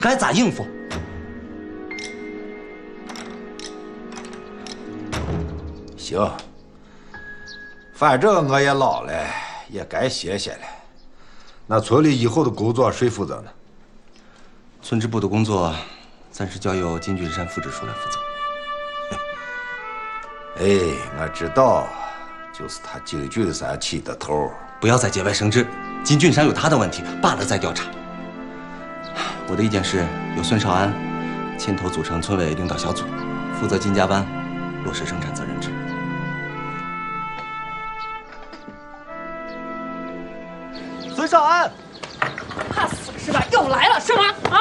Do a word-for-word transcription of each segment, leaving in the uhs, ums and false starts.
该咋应付？ 行，反正我也老了，也该歇歇了。那村里以后的工作谁负责呢？ 村支部的工作，暂时交由金俊山副支书来负责。 哎，我知道，就是他金俊山起的头。 不要再节外生枝，金俊山有他的问题，罢了再调查。我的意见是，由孙少安牵头组成村委领导小组，负责金家湾落实生产责任制。孙少安， 怕死是吧？又来了是吗？啊！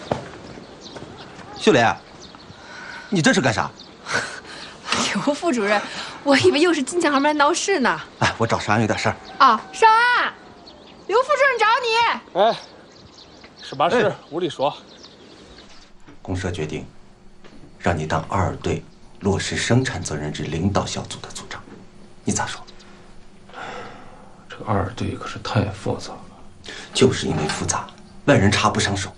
秀莲，你这是干啥？ 刘副主任，我以为又是金强他们来闹事呢。 哎，我找少安有点事儿。 啊，少安，刘副主任找你。 哎，是嘛事？屋里说。 公社决定，让你当二队落实生产责任制领导小组的组长，你咋说？ 这个二队可是太复杂了。 就是因为复杂，外人插不上手。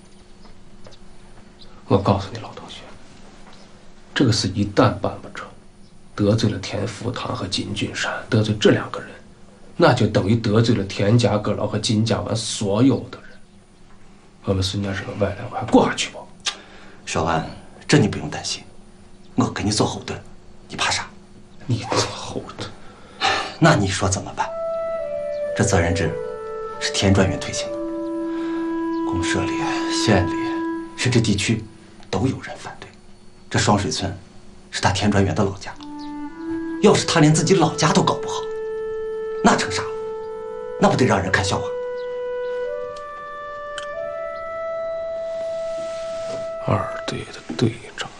我告诉你，老同学，这个事一旦办不成，得罪了田福堂和金俊山，得罪这两个人，那就等于得罪了田家阁老和金家湾所有的人。我们孙家是个外来，我还过下去不？ 少安，这你不用担心，我给你做后盾，你怕啥？ 你做后盾？ 那你说怎么办？这责任制是田专员推行的，公社里、县里，甚至地区都有人反对。这双水村是他田专员的老家，要是他连自己老家都搞不好，那成啥了？那不得让人看笑话？ 二队的队长。